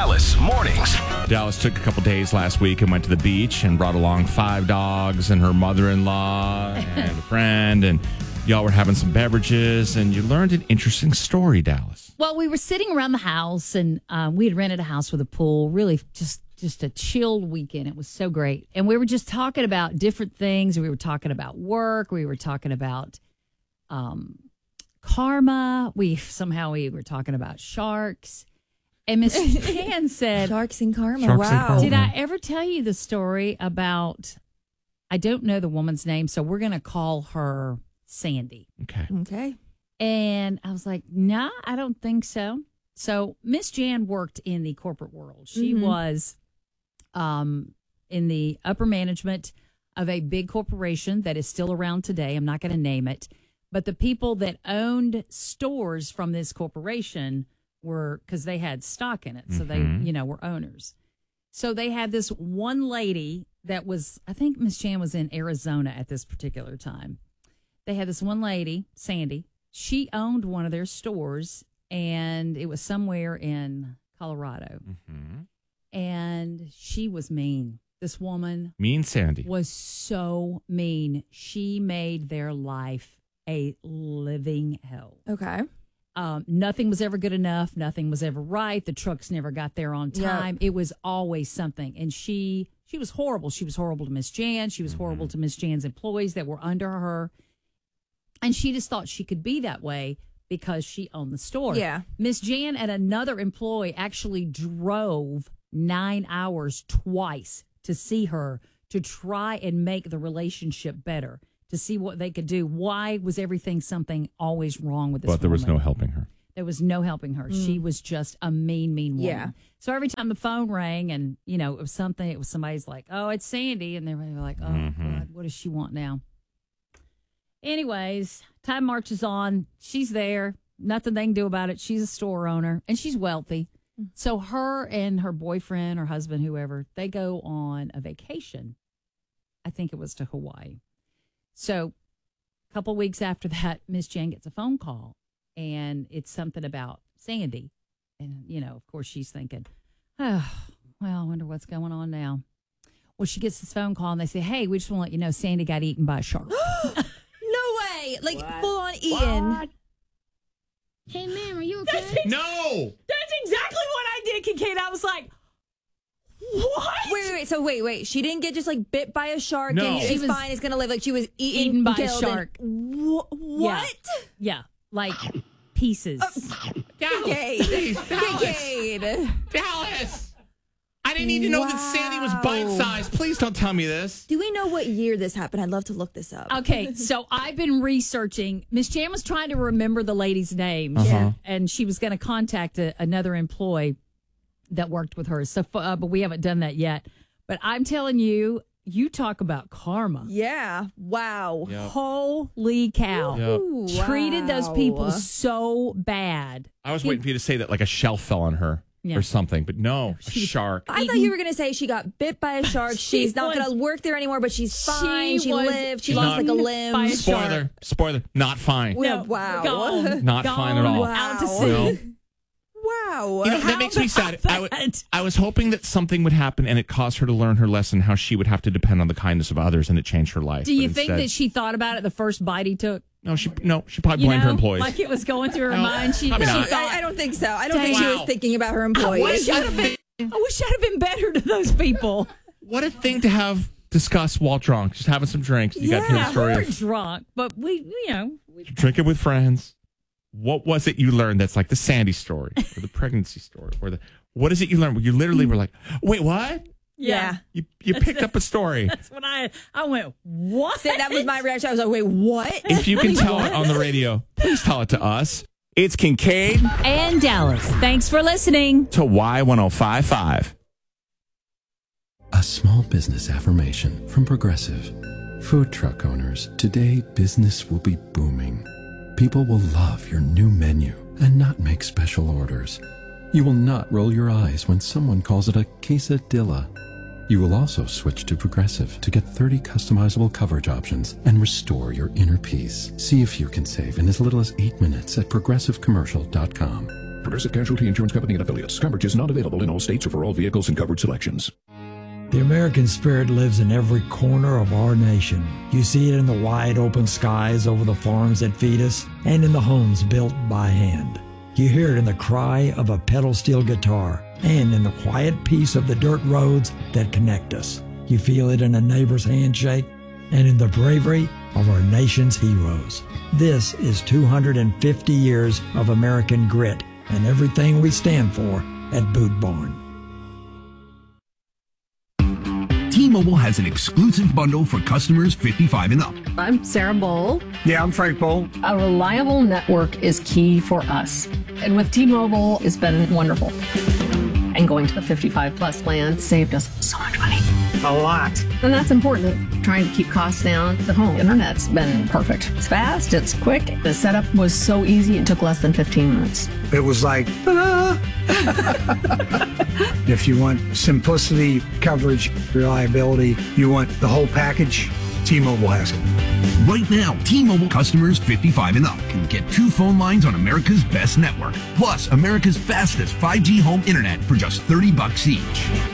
Dallas Mornings. Dallas took a couple days last week and went to the beach and brought along 5 dogs and her mother-in-law and a friend. And y'all were having some beverages and you learned an interesting story, Dallas. Well, we were sitting around the house and we had rented a house with a pool, really just a chilled weekend. It was so great. And we were just talking about different things. We were talking about work. We were talking about karma. We were talking about sharks. And Miss Jan said, Sharks and karma. Sharks and Wow. karma. did I ever tell you the story about, I don't know the woman's name, so we're going to call her Sandy. Okay. Okay. And I was like, nah, I don't think so. So Miss Jan worked in the corporate world. She was in the upper management of a big corporation that is still around today. I'm not going to name it. But the people that owned stores from this corporation were, because they had stock in it. So they, were owners. So they had this one lady that was, I think Miss Jan was in Arizona at this particular time. They had this one lady, Sandy. She owned one of their stores, and it was somewhere in Colorado. And she was mean. This woman Mean Sandy. was so mean. She made their life a living hell. Okay. Nothing was ever good enough. Nothing was ever right. The trucks never got there on time. It was always something. And she was horrible. She was horrible to Miss Jan. She was horrible to Miss Jan's employees that were under her. And she just thought she could be that way because she owned the store. Yeah. Miss Jan and another employee actually drove 9 hours twice to see her to try and make the relationship better, to see what they could do. Why was everything something always wrong with this But there was woman? no helping her. There was no helping her. She was just a mean woman. Yeah. So every time the phone rang and, it was something, it was somebody's like, oh, it's Sandy. And they were like, oh, God, what does she want now? Anyways, time marches on. She's there. Nothing they can do about it. She's a store owner and she's wealthy. So her and her boyfriend or husband, whoever, they go on a vacation. I think it was to Hawaii. So a couple of weeks after that, Miss Jan gets a phone call and it's something about Sandy. And, of course, she's thinking, oh, well, I wonder what's going on now. Well, she gets this phone call and they say, hey, we just want to let you know Sandy got eaten by a shark. No way. Like full on Ian. Hey, ma'am, are you okay? No! That's exactly what I did, Kincaid. I was like, what? Wait. So wait. She didn't get just like bit by a shark. No. And She it's was fine. It's gonna live. Like she was eaten by a killed, shark. What? Yeah, like pieces. Kincaid. Dallas! I didn't need to know that Sandy was bite-sized. Please don't tell me this. Do we know what year this happened? I'd love to look this up. Okay, so I've been researching. Miss Jan was trying to remember the lady's name, and she was going to contact another employee that worked with her. So, but we haven't done that yet. But I'm telling you, you talk about karma. Yeah. Wow. Yep. Holy cow! Yep. Ooh, Treated those wow. people so bad. I was waiting for you to say that like a shell fell on her or something, but no, a shark. I thought you were going to say she got bit by a shark. She's not going to work there anymore, but she's fine. She lived. She lost like a limb. by a Spoiler, not fine. No, wow. Gone. Not Gone fine at all. Out to Wow. sea. No. Wow. That makes me sad. that? I was hoping that something would happen and it caused her to learn her lesson, how she would have to depend on the kindness of others, and it changed her life. Do you But think instead- that she thought about it the first bite he took? No, she probably blamed her employees. Like it was going through her No, mind. She probably not. thought, I don't think so. I don't think she was Wow. thinking about her I employees. wish I'd have been better to those people. What a thing to have discussed while drunk, just having some drinks. You got to hear the story We're of drunk, but we drinking with friends. What was it you learned that's like the Sandy story or the pregnancy story or what is it you learned where you literally were like, wait, what? Yeah. You picked up a story. That's when I went, what? So that was my reaction. I was like, wait, what? If you can tell it on the radio, please tell it to us. It's Kincaid And Dallas. Thanks for listening. to Y1055. A small business affirmation from Progressive. Food truck owners, today business will be booming. People will love your new menu and not make special orders. You will not roll your eyes when someone calls it a quesadilla. You will also switch to Progressive to get 30 customizable coverage options and restore your inner peace. See if you can save in as little as 8 minutes at progressivecommercial.com. Progressive Casualty Insurance Company and affiliates. Coverage is not available in all states or for all vehicles and covered selections. The American spirit lives in every corner of our nation. You see it in the wide open skies over the farms that feed us and in the homes built by hand. You hear it in the cry of a pedal steel guitar and in the quiet peace of the dirt roads that connect us. You feel it in a neighbor's handshake and in the bravery of our nation's heroes. This is 250 years of American grit and everything we stand for at Boot Barn. T-Mobile has an exclusive bundle for customers 55 and up. I'm Sarah Bowl. Yeah, I'm Frank Bowl. A reliable network is key for us. And with T-Mobile, it's been wonderful. And going to the 55 plus plan saved us so much money. A lot. And that's important. Trying to keep costs down. The home internet's been perfect. It's fast, it's quick. The setup was so easy, it took less than 15 minutes. It was like, ta-da! If you want simplicity, coverage, reliability, you want the whole package, T-Mobile has it. Right now, T-Mobile customers 55 and up can get 2 phone lines on America's best network, plus America's fastest 5G home internet for just $30 each.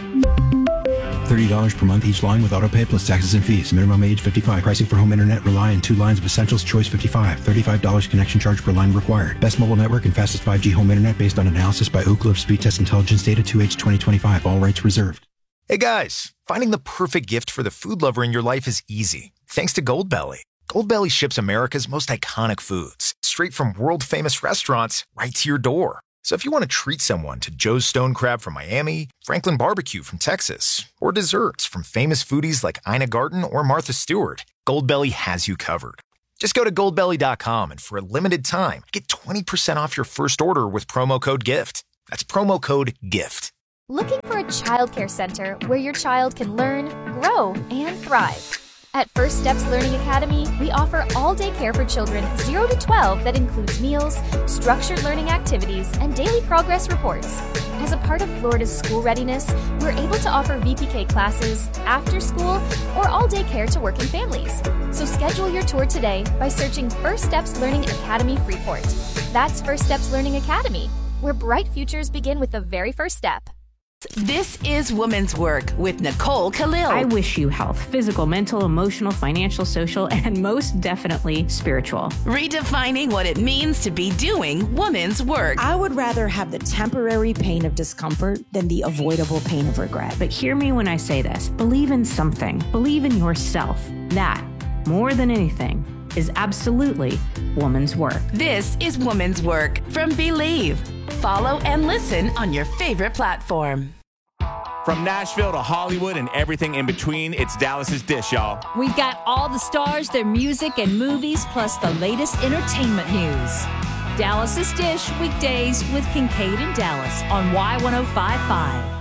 $30 per month each line with autopay plus taxes and fees. Minimum age 55. Pricing for home internet rely on 2 lines of Essentials Choice 55. $35 connection charge per line required. Best mobile network and fastest 5G home internet based on analysis by Ookla of Speed Test Intelligence data 2H 2025. All rights reserved. Hey guys, finding the perfect gift for the food lover in your life is easy. Thanks to Goldbelly. Goldbelly ships America's most iconic foods straight from world-famous restaurants right to your door. So if you want to treat someone to Joe's Stone Crab from Miami, Franklin Barbecue from Texas, or desserts from famous foodies like Ina Garten or Martha Stewart, Goldbelly has you covered. Just go to goldbelly.com and for a limited time, get 20% off your first order with promo code GIFT. That's promo code GIFT. Looking for a childcare center where your child can learn, grow, and thrive? At First Steps Learning Academy, we offer all-day care for children 0 to 12 that includes meals, structured learning activities, and daily progress reports. As a part of Florida's school readiness, we're able to offer VPK classes, after school, or all-day care to working families. So schedule your tour today by searching First Steps Learning Academy Freeport. That's First Steps Learning Academy, where bright futures begin with the very first step. This is Women's Work with Nicole Khalil. I wish you health, physical, mental, emotional, financial, social, and most definitely spiritual. Redefining what it means to be doing women's work. I would rather have the temporary pain of discomfort than the avoidable pain of regret. But hear me when I say this. Believe in something. Believe in yourself. That, more than anything, is absolutely woman's work. This is Woman's Work from Believe. Follow and listen on your favorite platform. From Nashville to Hollywood and everything in between, it's Dallas's Dish, y'all. We've got all the stars, their music and movies, plus the latest entertainment news. Dallas's Dish, weekdays with Kincaid and Dallas on Y1055.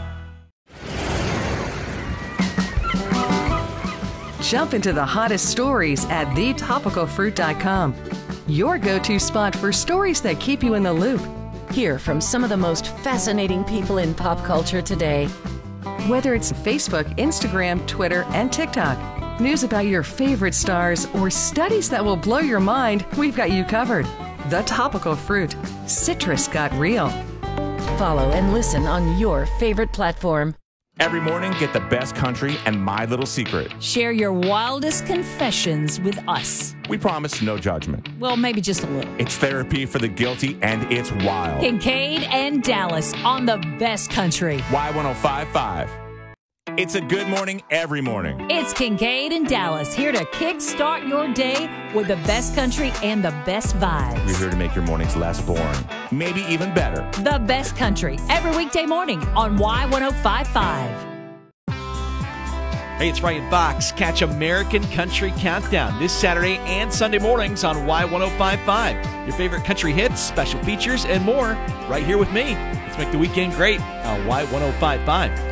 Jump into the hottest stories at thetopicalfruit.com. Your go-to spot for stories that keep you in the loop. Hear from some of the most fascinating people in pop culture today. Whether it's Facebook, Instagram, Twitter, and TikTok, news about your favorite stars, or studies that will blow your mind, we've got you covered. The Topical Fruit. Citrus got real. Follow and listen on your favorite platform. Every morning, get the best country and My Little Secret. Share your wildest confessions with us. We promise no judgment. Well, maybe just a little. It's therapy for the guilty, and it's wild. Kincaid and Dallas on the best country. Y1055. It's a good morning every morning. It's Kincaid and Dallas, here to kickstart your day with the best country and the best vibes. We're here to make your mornings less boring, maybe even better. The best country, every weekday morning on Y1055. Hey, it's Ryan Fox. Catch American Country Countdown this Saturday and Sunday mornings on Y1055. Your favorite country hits, special features, and more right here with me. Let's make the weekend great on Y1055.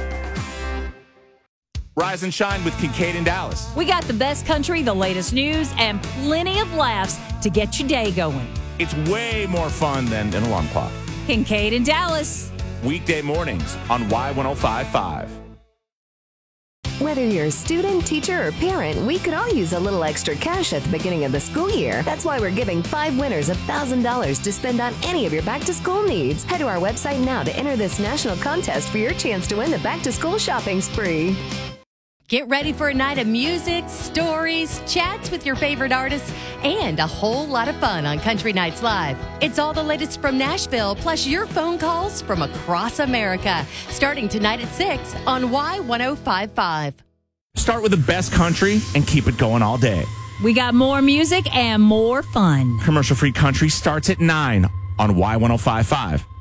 Rise and shine with Kincaid and Dallas. We got the best country, the latest news, and plenty of laughs to get your day going. It's way more fun than an alarm clock. Kincaid and Dallas. Weekday mornings on Y1055. Whether you're a student, teacher, or parent, we could all use a little extra cash at the beginning of the school year. That's why we're giving 5 winners $1,000 to spend on any of your back-to-school needs. Head to our website now to enter this national contest for your chance to win the back-to-school shopping spree. Get ready for a night of music, stories, chats with your favorite artists, and a whole lot of fun on Country Nights Live. It's all the latest from Nashville, plus your phone calls from across America. Starting tonight at 6 on Y1055. Start with the best country and keep it going all day. We got more music and more fun. Commercial-free country starts at 9 on Y1055.